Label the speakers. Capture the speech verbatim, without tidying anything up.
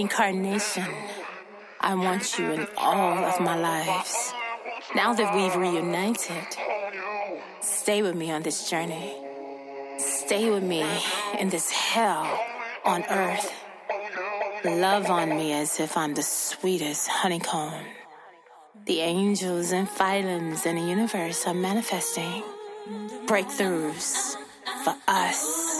Speaker 1: Reincarnation, I want you in all of my lives. Now that we've reunited, stay with me on this journey. Stay with me in this hell on earth. Love on me as if I'm the sweetest honeycomb. The angels and phylums in the universe are manifesting breakthroughs for us.